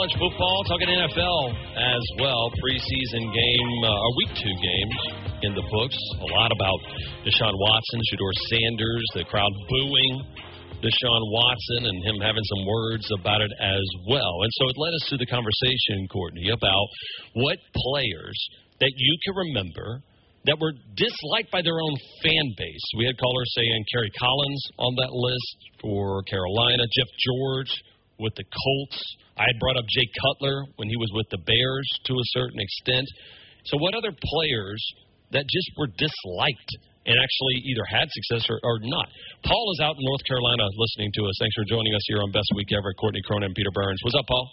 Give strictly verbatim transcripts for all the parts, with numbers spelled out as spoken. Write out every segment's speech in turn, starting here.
College football, talking N F L as well. Preseason game, uh, or week two games in the books. A lot about Deshaun Watson, Shedeur Sanders, the crowd booing Deshaun Watson and him having some words about it as well. And so it led us to the conversation, Courtney, about what players that you can remember that were disliked by their own fan base. We had callers saying Kerry Collins on that list for Carolina, Jeff George with the Colts. I had brought up Jay Cutler when he was with the Bears to a certain extent. So what other players that just were disliked and actually either had success or, or not? Paul is out in North Carolina listening to us. Thanks for joining us here on Best Week Ever. Courtney Cronin and Peter Burns. What's up, Paul?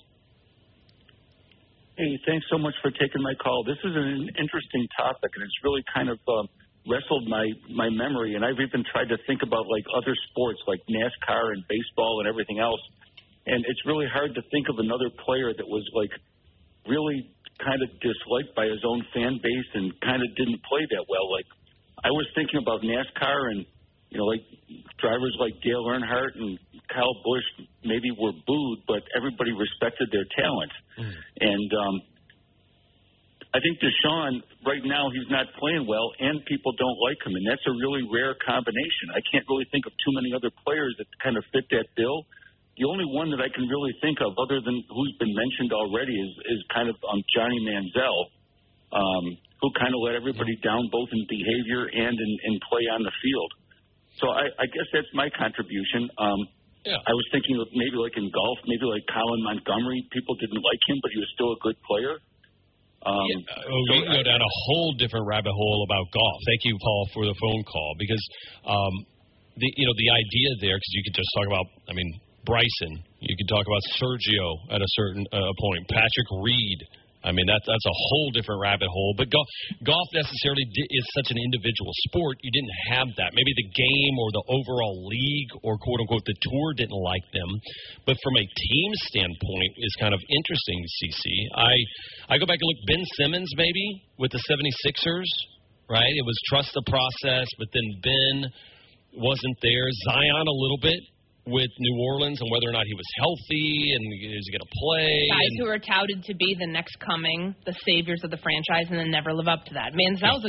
Hey, thanks so much for taking my call. This is an interesting topic, and it's really kind of uh, wrestled my, my memory. And I've even tried to think about, like, other sports like NASCAR and baseball and everything else. And it's really hard to think of another player that was, like, really kind of disliked by his own fan base and kind of didn't play that well. Like, I was thinking about NASCAR and, you know, like drivers like Dale Earnhardt and Kyle Busch maybe were booed, but everybody respected their talent. Mm. And um, I think Deshaun, right now, he's not playing well, and people don't like him. And that's a really rare combination. I can't really think of too many other players that kind of fit that bill. The only one that I can really think of, other than who's been mentioned already, is, is kind of um, Johnny Manziel, um, who kind of let everybody down both in behavior and in, in play on the field. So I, I guess that's my contribution. Um, yeah. I was thinking of maybe like in golf, maybe like Colin Montgomery. People didn't like him, but he was still a good player. Um, yeah. oh, we so can go down a whole different rabbit hole about golf. Thank you, Paul, for the phone call, because um, the you know the idea there, because you could just talk about, I mean, Bryson. You could talk about Sergio at a certain uh, point. Patrick Reed. I mean, that, that's a whole different rabbit hole. But golf, golf necessarily di- is such an individual sport. You didn't have that. Maybe the game or the overall league or, quote-unquote, the tour didn't like them. But from a team standpoint, is kind of interesting, C C. I, I go back and look, Ben Simmons maybe with the seventy-sixers, right? It was trust the process, but then Ben wasn't there. Zion a little bit with New Orleans and whether or not he was healthy and is he going to play. Guys and, who are touted to be the next coming, the saviors of the franchise, and then never live up to that. Manziel's